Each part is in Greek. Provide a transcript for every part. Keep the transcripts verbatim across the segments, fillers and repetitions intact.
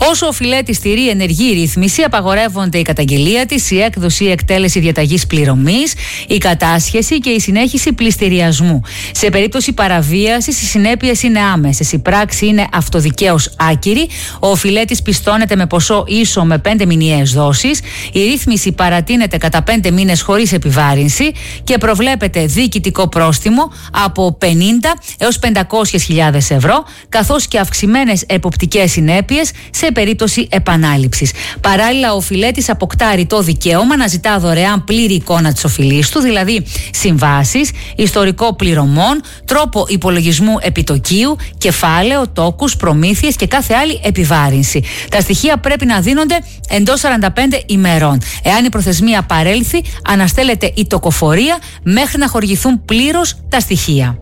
Όσο ο Φιλέτης τηρεί ενεργή ρύθμιση, απαγορεύονται η καταγγελία της, η έκδοση ή εκτέλεση διαταγής πληρωμής, η κατάσχεση και η συνέχιση πληστηριασμού. Σε περίπτωση παραβίασης, οι συνέπειες είναι άμεσες. Η πράξη είναι αυτοδικαίως άκυρη. Ο Φιλέτης πιστώνεται με ποσό ίσο με πέντε μηνιαίες δόσεις. Η ρύθμιση παρατείνεται κατά πέντε μήνες χωρίς επιβάρυνση και προβλέπεται διοικητικό πρόστιμο από πενήντα έως πεντακόσιες χιλιάδες ευρώ, καθώς και αυξημένες εποπτικές συνέπειες σε περίπτωση επανάληψης. Παράλληλα, ο Φιλέτης αποκτά ρητό δικαίωμα να ζητά δωρεάν πλήρη εικόνα της οφειλής του, δηλαδή συμβάσεις, ιστορικό πληρωμών, τρόπο υπολογισμού επιτοκίου, κεφάλαιο, τόκους, προμήθειες και κάθε άλλη επιβάρυνση. Τα στοιχεία πρέπει να δίνονται εντός σαράντα πέντε ημερών. Εάν η προθεσμία παρέλθει, αναστέλλεται η τοκοφορία μέχρι να χορηγηθούν πλήρως τα στοιχεία.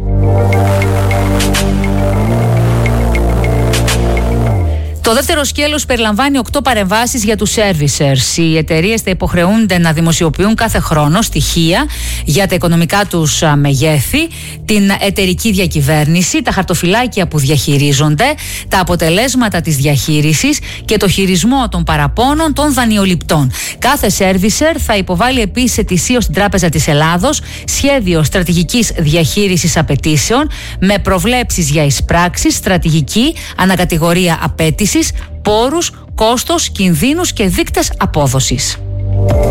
Το δεύτερο σκέλος περιλαμβάνει οκτώ παρεμβάσεις για τους servicers. Οι εταιρείες θα υποχρεούνται να δημοσιοποιούν κάθε χρόνο στοιχεία για τα οικονομικά τους μεγέθη, την εταιρική διακυβέρνηση, τα χαρτοφυλάκια που διαχειρίζονται, τα αποτελέσματα της διαχείρισης και το χειρισμό των παραπώνων των δανειοληπτών. Κάθε servicer θα υποβάλει επίσης ετησίως στην Τράπεζα της Ελλάδος σχέδιο στρατηγικής διαχείρισης απαιτήσεων με προβλέψεις για εισπράξεις, στρατηγική, ανακατηγορία απέτησης, πόρους, κόστος, κινδύνους και δείκτες απόδοσης.